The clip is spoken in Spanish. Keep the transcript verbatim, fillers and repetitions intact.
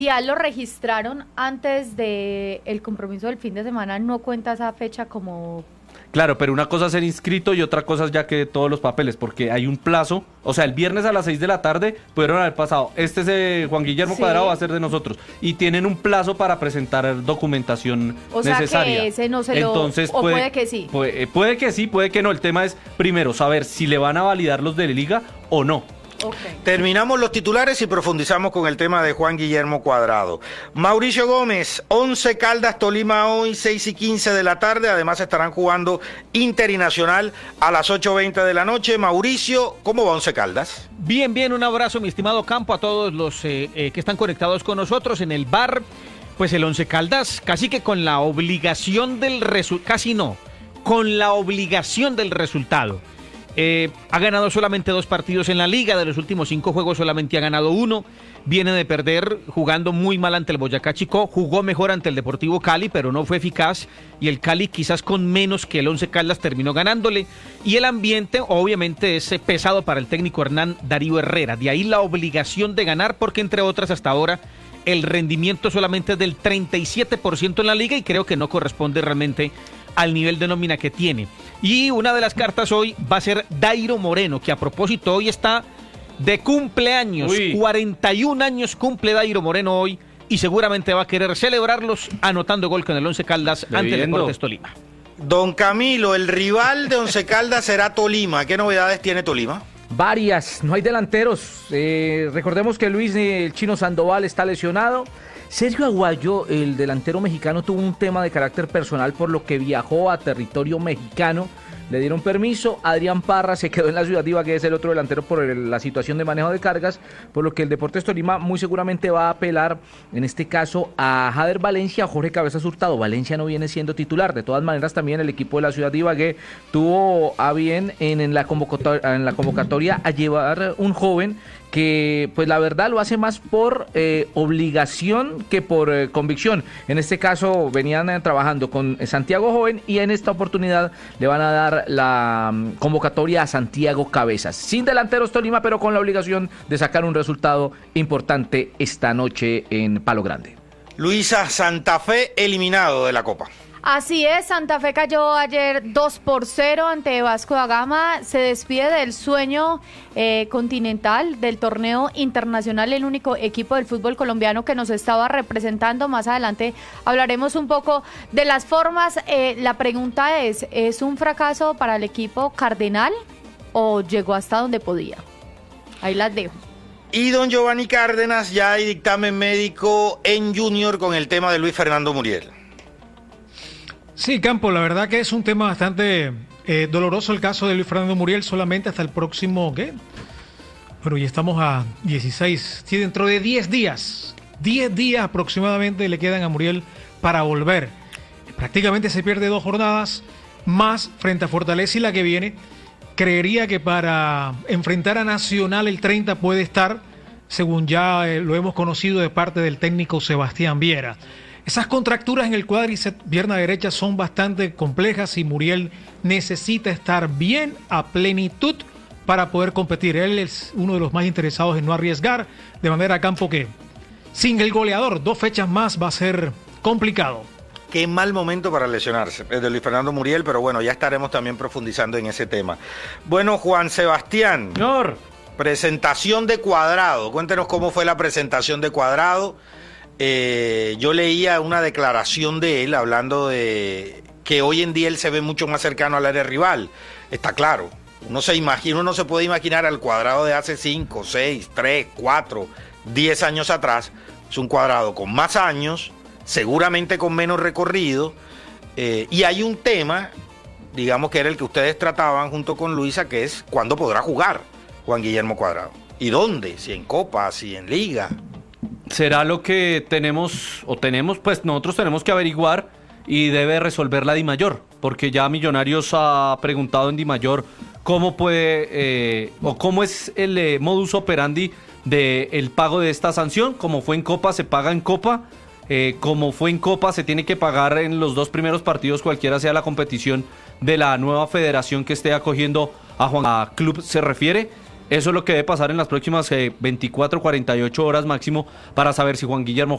ya lo registraron antes de el compromiso del fin de semana, no cuenta esa fecha como... Claro, pero una cosa es ser inscrito y otra cosa es ya que todos los papeles, porque hay un plazo, o sea, el viernes a las seis de la tarde pudieron haber pasado, este es de Juan Guillermo sí. Cuadrado, va a ser de nosotros, y tienen un plazo para presentar documentación o sea necesaria. Que ese no se lo... Entonces, o puede, puede que sí. Puede, puede que sí, puede que no, el tema es, primero, saber si le van a validar los de la liga o no. Okay. Terminamos los titulares y profundizamos con el tema de Juan Guillermo Cuadrado. Mauricio Gómez, Once Caldas Tolima hoy, seis y quince de la tarde. Además estarán jugando Inter y Nacional a las ocho veinte de la noche. Mauricio, ¿cómo va Once Caldas? Bien, bien, un abrazo, mi estimado Campo, a todos los eh, eh, que están conectados con nosotros en el bar. Pues el Once Caldas, casi que con la obligación del resultado, casi no, con la obligación del resultado. Eh, ha ganado solamente dos partidos en la liga, de los últimos cinco juegos solamente ha ganado uno, viene de perder jugando muy mal ante el Boyacá Chicó, jugó mejor ante el Deportivo Cali, pero no fue eficaz, y el Cali quizás con menos que el Once Caldas terminó ganándole, y el ambiente obviamente es pesado para el técnico Hernán Darío Herrera, de ahí la obligación de ganar, porque entre otras hasta ahora el rendimiento solamente es del treinta y siete por ciento en la liga y creo que no corresponde realmente al nivel de nómina que tiene. Y una de las cartas hoy va a ser Dairo Moreno, que a propósito hoy está de cumpleaños. Uy. cuarenta y un años cumple Dairo Moreno hoy y seguramente va a querer celebrarlos anotando gol con el Once Caldas ante el Deportes Tolima. Don Camilo, el rival de Once Caldas será Tolima. ¿Qué novedades tiene Tolima? Varias, no hay delanteros. Eh, recordemos que Luis el Chino Sandoval está lesionado. Sergio Aguayo, el delantero mexicano, tuvo un tema de carácter personal por lo que viajó a territorio mexicano. Le dieron permiso. Adrián Parra se quedó en la ciudad de Ibagué, es el otro delantero por el, la situación de manejo de cargas, por lo que el Deportes Tolima muy seguramente va a apelar, en este caso, a Jader Valencia, a Jorge Cabezas Hurtado. Valencia no viene siendo titular. De todas maneras, también el equipo de la ciudad de Ibagué tuvo a bien en, en, la, convocatoria, en la convocatoria a llevar un joven que pues la verdad lo hace más por eh, obligación que por eh, convicción. En este caso venían eh, trabajando con Santiago Joven y en esta oportunidad le van a dar la um, convocatoria a Santiago Cabezas. Sin delanteros Tolima, pero con la obligación de sacar un resultado importante esta noche en Palo Grande. Luisa, Santa Fe eliminado de la Copa. Así es, Santa Fe cayó ayer dos por cero ante Vasco da Gama, se despide del sueño eh, continental del torneo internacional, el único equipo del fútbol colombiano que nos estaba representando. Más adelante hablaremos un poco de las formas. Eh, la pregunta es, ¿es un fracaso para el equipo cardenal o llegó hasta donde podía? Ahí las dejo. Y don Giovanni Cárdenas, ya hay dictamen médico en Junior con el tema de Luis Fernando Muriel. Sí, Campo, la verdad que es un tema bastante eh, doloroso el caso de Luis Fernando Muriel, solamente hasta el próximo, ¿qué? Pero ya estamos a dieciséis, sí, dentro de diez días, diez días aproximadamente le quedan a Muriel para volver. Prácticamente se pierde dos jornadas más frente a Fortaleza y la que viene. Creería que para enfrentar a Nacional el treinta puede estar, según ya eh, lo hemos conocido de parte del técnico Sebastián Viera. Esas contracturas en el cuádriceps pierna derecha son bastante complejas y Muriel necesita estar bien a plenitud para poder competir. Él es uno de los más interesados en no arriesgar, de manera Campo que sin el goleador dos fechas más va a ser complicado. Qué mal momento para lesionarse, el de Luis Fernando Muriel, pero bueno, ya estaremos también profundizando en ese tema. Bueno, Juan Sebastián. Señor. Presentación de Cuadrado. Cuéntenos cómo fue la presentación de Cuadrado. Eh, yo leía una declaración de él hablando de que hoy en día él se ve mucho más cercano al área rival. Está claro, uno se imagina, uno no se puede imaginar al Cuadrado de hace cinco, seis, tres, cuatro, diez años atrás. Es un Cuadrado con más años, seguramente con menos recorrido, eh, y hay un tema, digamos que era el que ustedes trataban junto con Luisa, que es cuándo podrá jugar Juan Guillermo Cuadrado y dónde, si en Copa, si en Liga. Será lo que tenemos, o tenemos, pues nosotros tenemos que averiguar y debe resolver la DIMAYOR, porque ya Millonarios ha preguntado en DIMAYOR cómo puede, eh, o cómo es el eh, modus operandi del pago de esta sanción. Como fue en Copa, se paga en Copa, eh, como fue en Copa, se tiene que pagar en los dos primeros partidos, cualquiera sea la competición de la nueva federación que esté acogiendo a Juan a Club se refiere. Eso es lo que debe pasar en las próximas eh, veinticuatro, cuarenta y ocho horas máximo para saber si Juan Guillermo